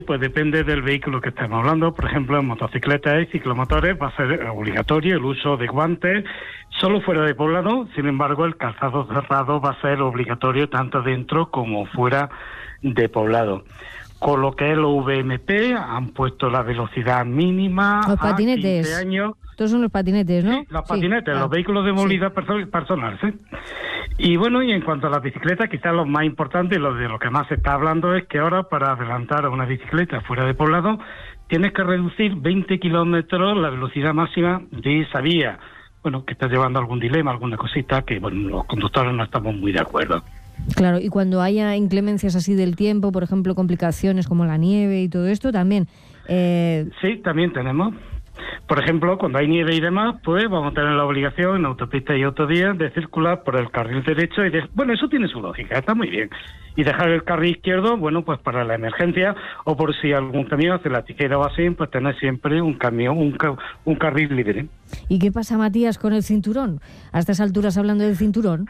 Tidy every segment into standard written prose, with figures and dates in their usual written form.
Pues depende del vehículo que estemos hablando. Por ejemplo, en motocicletas y ciclomotores va a ser obligatorio el uso de guantes solo fuera de poblado. Sin embargo, el calzado cerrado va a ser obligatorio tanto dentro como fuera de poblado. Con lo que es los VMP han puesto la velocidad mínima los patinetes. a 15 años. Estos son los patinetes, ¿no? Sí, los patinetes, los vehículos de movilidad personal, ¿sí? Y bueno, y en cuanto a las bicicletas, quizás lo más importante y lo de lo que más se está hablando es que ahora para adelantar a una bicicleta fuera de poblado tienes que reducir 20 kilómetros la velocidad máxima de esa vía. Bueno, que está llevando algún dilema, alguna cosita que, bueno, los conductores no estamos muy de acuerdo. Claro, y cuando haya inclemencias así del tiempo, por ejemplo, complicaciones como la nieve y todo esto, también... Sí, también tenemos. Por ejemplo, cuando hay nieve y demás, pues vamos a tener la obligación en autopistas y autovías de circular por el carril derecho bueno, eso tiene su lógica, está muy bien. Y dejar el carril izquierdo, bueno, pues para la emergencia o por si algún camión hace la tijera o así, pues tener siempre un camión, un carril libre. ¿Y qué pasa, Matías, con el cinturón? A estas alturas hablando del cinturón.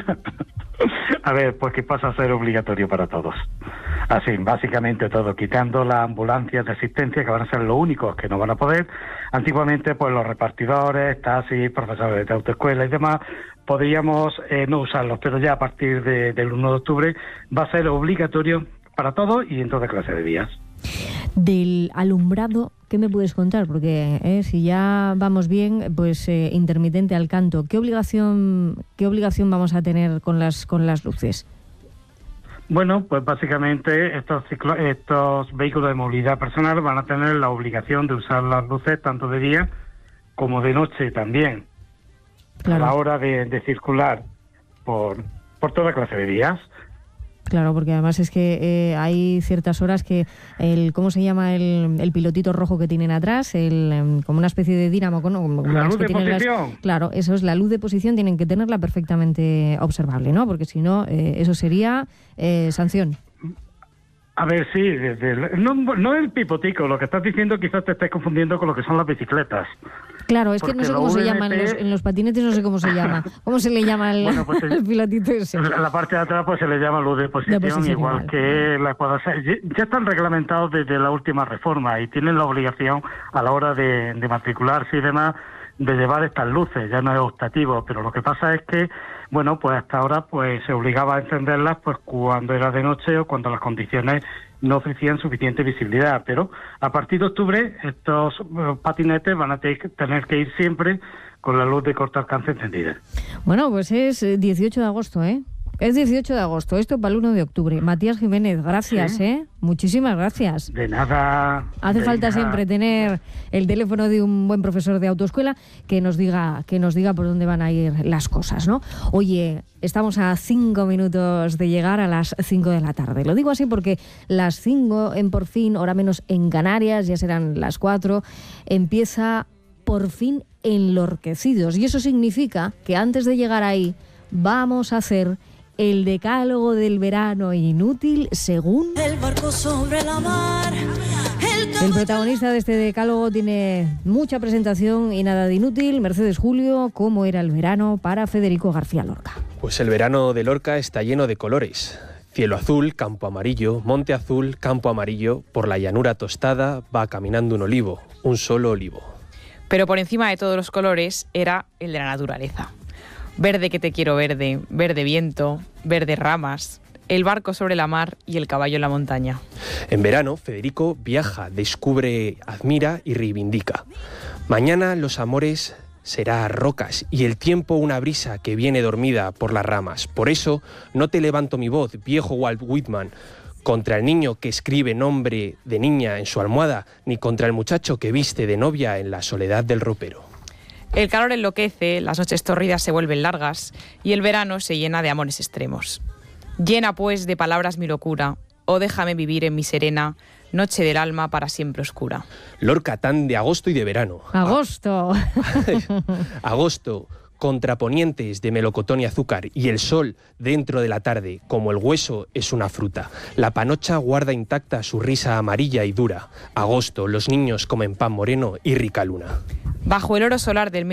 A ver, pues que pasa a ser obligatorio para todos. Así, básicamente todo, quitando las ambulancias de asistencia, que van a ser los únicos que no van a poder. Antiguamente, pues los repartidores, taxis, profesores de autoescuela y demás, podríamos no usarlos, pero ya a partir del 1 de octubre va a ser obligatorio para todos y en toda clase de vías. Del alumbrado, ¿qué me puedes contar? Porque si ya vamos bien, pues intermitente al canto. ¿Qué obligación vamos a tener con las luces? Bueno, pues básicamente estos vehículos de movilidad personal van a tener la obligación de usar las luces tanto de día como de noche también, claro, a la hora de circular por toda clase de vías. Claro, porque además es que hay ciertas horas que ¿cómo se llama el pilotito rojo que tienen atrás? Como una especie de dínamo. Como la luz de posición. Claro, eso es la luz de posición, tienen que tenerla perfectamente observable, ¿no? Porque si no, eso sería sanción. A ver, sí, no el pipotico, lo que estás diciendo quizás te estés confundiendo con lo que son las bicicletas. Claro, es que no sé cómo se llaman en los patinetes, no sé cómo se llama. ¿Cómo se le llama pues el pilotito ese? La parte de atrás pues se le llama luz de posición igual que la cuadra. Ya están reglamentados desde la última reforma y tienen la obligación a la hora de matricularse y demás de llevar estas luces, ya no es optativo, pero lo que pasa es que, bueno, pues hasta ahora pues se obligaba a encenderlas pues cuando era de noche o cuando las condiciones no ofrecían suficiente visibilidad, pero a partir de octubre estos patinetes van a tener que ir siempre con la luz de corto alcance encendida. Bueno, pues es 18 de agosto, ¿eh? Es 18 de agosto, esto para el 1 de octubre. Matías Jiménez, gracias, ¿sí? Muchísimas gracias. De nada. Hace falta siempre tener el teléfono de un buen profesor de autoescuela que nos diga por dónde van a ir las cosas, ¿no? Oye, estamos a 5 minutos de llegar a las 5 de la tarde. Lo digo así porque las 5 en por fin, hora menos en Canarias, ya serán las 4, empieza por fin Enlorquecidos. Y eso significa que antes de llegar ahí vamos a hacer el decálogo del verano inútil según el barco sobre la mar. El protagonista de este decálogo tiene mucha presentación y nada de inútil. Mercedes Julio, ¿cómo era el verano para Federico García Lorca? Pues el verano de Lorca está lleno de colores. Cielo azul, campo amarillo, monte azul, campo amarillo. Por la llanura tostada va caminando un olivo, un solo olivo. Pero por encima de todos los colores era el de la naturaleza. Verde que te quiero verde, verde viento, verde ramas, el barco sobre la mar y el caballo en la montaña. En verano, Federico viaja, descubre, admira y reivindica. Mañana los amores será rocas y el tiempo una brisa que viene dormida por las ramas. Por eso no te levanto mi voz, viejo Walt Whitman, contra el niño que escribe nombre de niña en su almohada, ni contra el muchacho que viste de novia en la soledad del ropero. El calor enloquece, las noches torridas se vuelven largas y el verano se llena de amores extremos. Llena pues de palabras mi locura, oh déjame vivir en mi serena noche del alma para siempre oscura. Lorca tan de agosto y de verano. ¡Agosto! Agosto, contraponientes de melocotón y azúcar y el sol dentro de la tarde, como el hueso es una fruta. La panocha guarda intacta su risa amarilla y dura. Agosto, los niños comen pan moreno y rica luna. Bajo el oro solar del